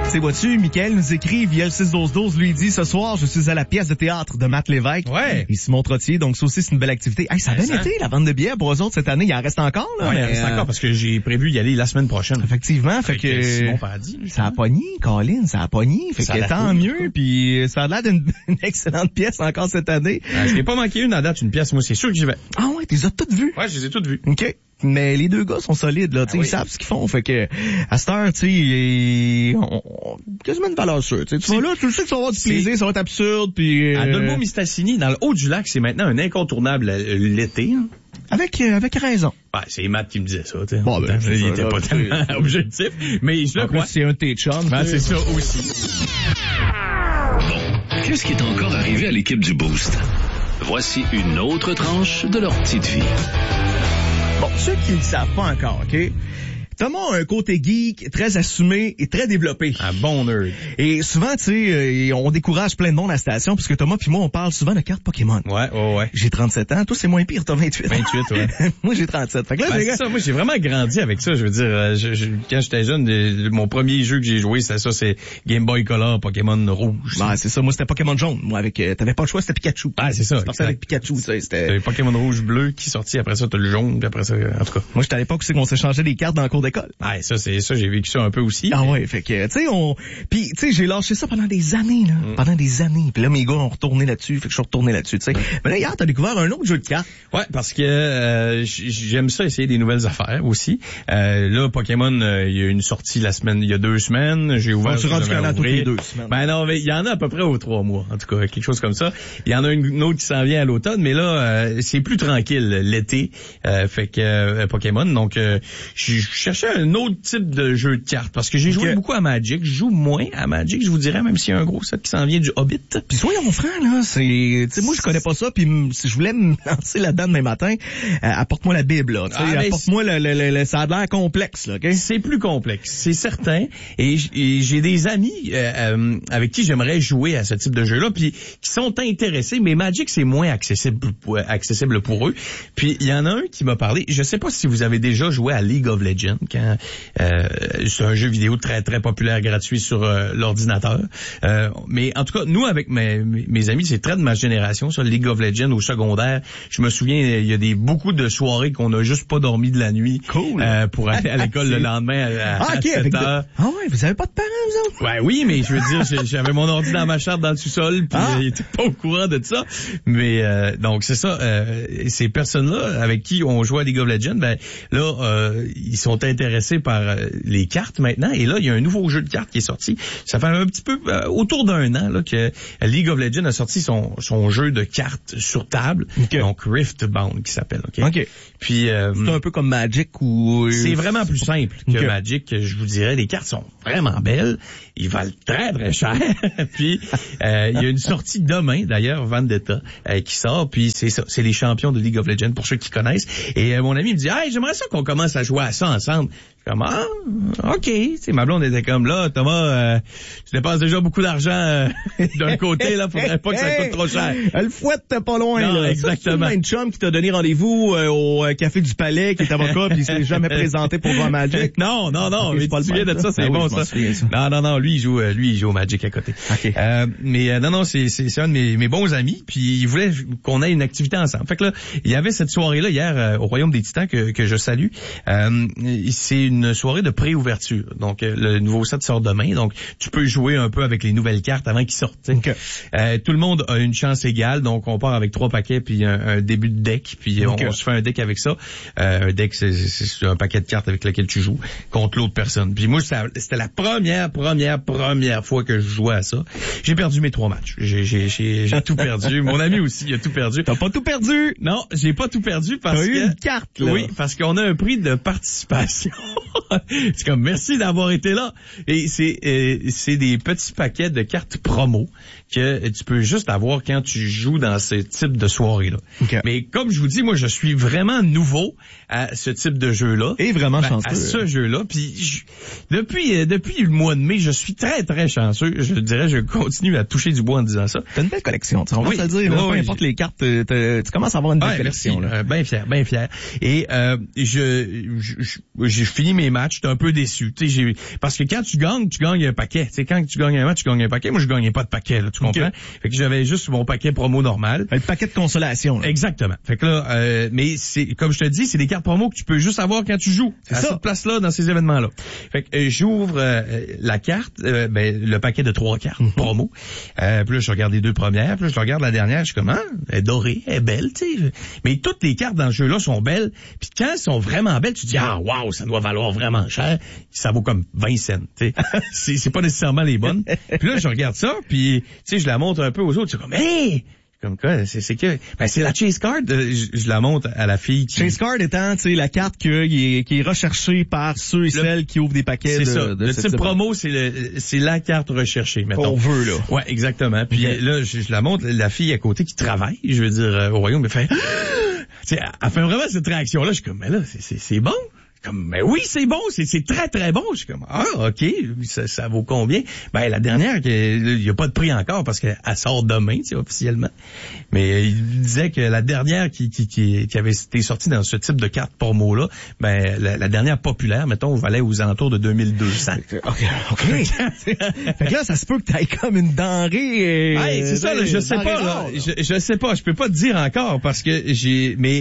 sais, vois-tu, Mickaël nous écrit via le 6-12-12, lui dit, ce soir, je suis à la pièce de théâtre de Matt Lévesque. Ouais. Et Simon Trottier, donc ça aussi, c'est une belle activité. Hey, ça a bien été, la vente de billets pour eux autres cette année. Il en reste encore, là. Ouais, il en reste encore parce que j'ai prévu y aller la semaine prochaine. Effectivement, fait Avec que Simon Paradis. ça a pogné, Colin, ça a pogné. Fait Ça a que la tant cool, mieux, puis ça a l'air d'une excellente pièce encore cette année. Je n'ai pas manqué une à date, une pièce. Moi, c'est sûr que j'y vais. Ah ouais, tu les as toutes vues? Ouais, je les ai toutes vues. OK. Mais les deux gars sont solides, là, tu sais, oui. ils savent ce qu'ils font, fait que, à cette heure, tu sais, quasiment une valeur sûre, tu sais, tu vas là, tu le sais que tu vas avoir du plaisir, ça va être absurde, puis À Dolbeau-Mistassini, dans le haut du lac, c'est maintenant un incontournable l'été, hein. avec raison. Ouais, c'est Matt qui me disait ça, tu sais. Bon, ben, il ça, était là, pas tellement objectif, mais je le En plus, crois. c'est un de tes chums. Ben, c'est ça aussi. Bon, qu'est-ce qui est encore arrivé à l'équipe du Boost? Voici une autre tranche de leur petite vie. Bon, ceux qui ne le savent pas encore, OK? Thomas a un côté geek très assumé et très développé. Un bon nerd. Et souvent, tu sais, on décourage plein de monde à la station, puisque Thomas puis moi, on parle souvent de cartes Pokémon. Ouais. J'ai 37 ans, toi c'est moins pire, t'as 28. 28, ouais. Moi j'ai 37. Fait que là, Ben, les c'est gars, ça, moi j'ai vraiment grandi avec ça, je veux dire, quand j'étais jeune, mon premier jeu que j'ai joué, c'est Game Boy Color, Pokémon rouge. ben, c'est ça, moi c'était Pokémon jaune. Moi avec t'avais pas le choix, c'était Pikachu. Ah, c'est ça. Tu partais avec Pikachu, ça, c'était. T'as le Pokémon rouge bleu qui sortit, après ça t'as le jaune, puis après ça, en tout cas. Moi j'étais à l'époque où on s'échangeait des cartes dans le cours d'école. Ah, ça, j'ai vécu ça un peu aussi. Ah ouais, fait que, tu sais, puis tu sais, j'ai lâché ça pendant des années, là. Pendant des années. Puis là, mes gars ont retourné là-dessus, fait que je suis retourné là-dessus, tu sais. Mais là, hier, t'as découvert un autre jeu de cartes. Ouais, parce que j'aime ça essayer des nouvelles affaires aussi. Là, Pokémon, il y a une sortie il y a 2 semaines. J'ai ouvert. Tu rendu qu'il y en a toutes les 2 semaines. Ben non, mais il y en a à peu près aux 3 mois, en tout cas, quelque chose comme ça. Il y en a une autre qui s'en vient à l'automne, mais là, c'est plus tranquille l'été. Fait que Pokémon, donc je cherchais un autre type de jeu de cartes parce que j'ai joué beaucoup à Magic. Je joue moins à Magic, je vous dirais, même s'il y a un gros set qui s'en vient du Hobbit. Puis soyons francs, là, tu sais, moi je connais pas ça, puis si je voulais me lancer là-dedans demain matin, apporte-moi la Bible, là, tu sais, apporte-moi ça a l'air complexe, là, OK? C'est plus complexe, c'est certain, et j'ai des amis avec qui j'aimerais jouer à ce type de jeu-là, puis qui sont intéressés, mais Magic c'est moins accessible pour eux. Puis il y en a un qui m'a parlé, je sais pas si vous avez déjà joué à League of Legends, quand c'est un jeu vidéo très très populaire, gratuit sur l'ordinateur. Mais en tout cas, nous avec mes amis, c'est très de ma génération, ça, League of Legends au secondaire. Je me souviens, il y a beaucoup de soirées qu'on a juste pas dormi de la nuit. Cool. Pour aller à l'école le lendemain à 7 heures. Ah ouais, vous avez pas de parents, vous autres? Ouais, oui, mais je veux dire, j'avais mon ordi dans ma chambre dans le sous-sol, puis il était pas au courant de ça. Mais donc c'est ça, ces personnes-là avec qui on joue à League of Legends, ben là, ils sont intéressés par les cartes maintenant. Et là, il y a un nouveau jeu de cartes qui est sorti. Ça fait un petit peu autour d'un an là que League of Legends a sorti son jeu de cartes sur table, donc Riftbound qui s'appelle. OK. Puis c'est un peu comme Magic ou c'est vraiment plus simple que Magic, je vous dirais. Les cartes sont vraiment belles, ils valent très très cher. Puis il y a une sortie demain d'ailleurs, Vendetta, qui sort. Puis c'est ça, c'est les champions de League of Legends pour ceux qui connaissent. Et mon ami me dit, hey, j'aimerais ça qu'on commence à jouer à ça ensemble. Comme, OK. T'sais, ma blonde était comme, là, Thomas, tu dépenses déjà beaucoup d'argent d'un côté, là, faudrait pas que ça coûte trop cher. Le fouette, t'es pas loin, non, là. Exactement. C'est une chum qui t'a donné rendez-vous au Café du Palais, qui est avocat, puis il s'est jamais présenté pour jouer à Magic. Non, okay, mais tu te souviens de ça, c'est bon, ça. Non, lui, il joue au Magic à côté. Okay. Mais non, c'est un de mes bons amis, puis il voulait qu'on ait une activité ensemble. Fait que là, il y avait cette soirée-là hier au Royaume des Titans que je salue. C'est une soirée de pré-ouverture. Donc, le nouveau set sort demain. Donc, tu peux jouer un peu avec les nouvelles cartes avant qu'ils sortent. Okay. Tout le monde a une chance égale. Donc, on part avec 3 paquets puis un début de deck. Puis, on se fait un deck avec ça. Un deck, c'est un paquet de cartes avec lequel tu joues contre l'autre personne. Puis moi, c'était la première fois que je jouais à ça. J'ai perdu mes 3 matchs. J'ai tout perdu. Mon ami aussi, il a tout perdu. T'as pas tout perdu? Non, j'ai pas tout perdu parce que... T'as eu une carte, là. Oui, parce qu'on a un prix de participation. C'est comme, merci d'avoir été là. Et c'est des petits paquets de cartes promo que tu peux juste avoir quand tu joues dans ce type de soirée-là. Okay. Mais comme je vous dis, moi, je suis vraiment nouveau à ce type de jeu-là. Et vraiment chanceux. À ce jeu-là. Puis depuis le mois de mai, je suis très, très chanceux. Je dirais, je continue à toucher du bois en disant ça. T'as une belle collection. On va se le dire. Peu importe les cartes, tu commences à avoir une belle collection. Bien fier. Et j'ai fini mes matchs. J'étais un peu déçu. Parce que quand tu gagnes un paquet. T'sais, quand tu gagnes un match, tu gagnes un paquet. Moi, je gagnais pas de paquet, là, tu comprends? Fait que j'avais juste mon paquet promo normal. Le paquet de consolation. Là. Exactement. Fait que là, mais c'est comme je te dis, c'est des cartes promo que tu peux juste avoir quand tu joues. C'est à cette place-là, dans ces événements-là. Fait que j'ouvre la carte, le paquet de 3 cartes promo. Puis là, je regarde les 2 premières. Puis là, je regarde la dernière. Je suis comme, elle est dorée, elle est belle, tu sais. Mais toutes les cartes dans le jeu-là sont belles. Puis quand elles sont vraiment belles, tu te dis, wow, ça doit valoir vraiment cher. Ça vaut comme 20 cents, tu sais. C'est pas nécessairement les bonnes. Puis là, je regarde ça, puis tu sais, je la montre un peu aux autres. Je suis comme, hey! Comme quoi, c'est la Chase Card. Je la montre à la fille. Chase Card étant, tu sais, la carte qui est recherchée par ceux et celles qui ouvrent des paquets. C'est ça. Le type promo, c'est la carte recherchée, mettons. On veut, là. Ouais, exactement. Puis là, je la montre, la fille à côté qui travaille, je veux dire, au Royaume, elle fait, tu sais, elle fait vraiment cette réaction-là. Je suis comme, mais là, c'est bon. Comme, mais oui, c'est bon, c'est très, très bon. Je suis comme, OK, ça vaut combien? Ben, la dernière, il n'y a pas de prix encore parce qu'elle sort demain, tu sais, officiellement. Mais il disait que la dernière qui avait été sortie dans ce type de carte promo-là, ben, la dernière populaire, mettons, valait aux alentours de 2200. OK. Fait que là, ça se peut que t'ailles comme une denrée. C'est ça, là, je sais pas, là. Je sais pas, je peux pas te dire encore parce que mais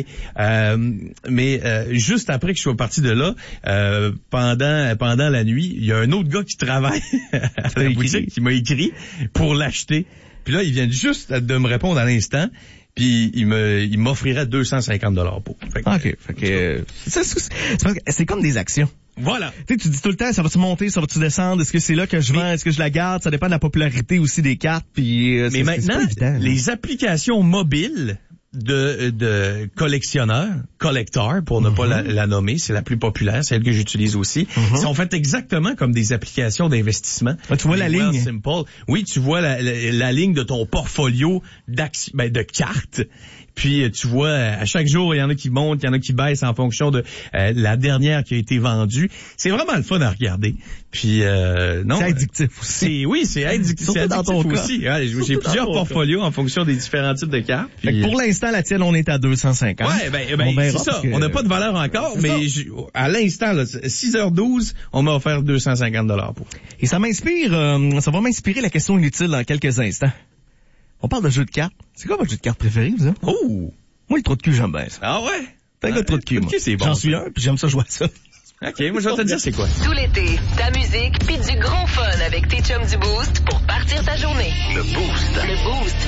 juste après que je sois parti de là, pendant la nuit, il y a un autre gars qui travaille à la boutique qui m'a écrit pour l'acheter. Puis là, il vient juste de me répondre à l'instant. Puis il m'offrirait 250$ pour. OK. Fait que c'est comme des actions. Voilà. Tu dis tout le temps, ça va-tu monter, ça va-tu descendre, est-ce que c'est là que je vends, est-ce que je la garde, ça dépend de la popularité aussi des cartes. Puis mais maintenant, les applications mobiles de collectionneurs, collector pour ne pas la nommer, c'est la plus populaire, celle que j'utilise aussi, sont faites exactement comme des applications d'investissement. Tu vois la ligne. Simple. Oui, tu vois la ligne de ton portfolio de cartes. Puis tu vois, à chaque jour, il y en a qui montent, il y en a qui baissent en fonction de la dernière qui a été vendue. C'est vraiment le fun à regarder. Puis non, c'est addictif aussi. C'est addictif dans ton aussi. J'ai plusieurs portfolios en fonction des différents types de cartes. Puis, pour l'instant, la tienne, on est à 250. Ouais, c'est ça. On n'a pas de valeur encore, mais à l'instant, là, 6h12, on m'a offert 250$ pour. Et ça m'inspire, ça va m'inspirer la question inutile dans quelques instants. On parle de jeu de cartes. C'est quoi votre jeu de cartes préféré, vous? Oh! Moi, le trou de cul, j'aime bien ça. Ah ouais? T'as un gars de trou de cul, moi. C'est bon. J'en suis un, puis j'aime ça jouer à ça. OK, moi, je vais te dire c'est quoi. Tout l'été, ta musique, puis du gros fun avec tes chums du Boost pour partir ta journée. Le Boost.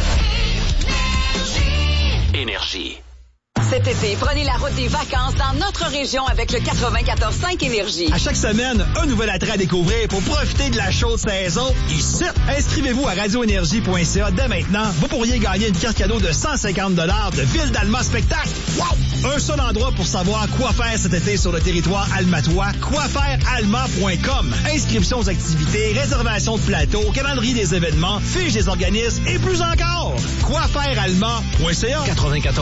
Énergie. Cet été, prenez la route des vacances dans notre région avec le 94.5 Énergie. À chaque semaine, un nouvel attrait à découvrir pour profiter de la chaude saison ici. Inscrivez-vous à radioénergie.ca dès maintenant. Vous pourriez gagner une carte cadeau de 150$ de Ville d'Alma Spectacle. Wow! Un seul endroit pour savoir quoi faire cet été sur le territoire almatois, quoifairealma.com. Inscriptions aux activités, réservation de plateau, calendrier des événements, fiches des organismes et plus encore. Quoifairealma.ca. 94.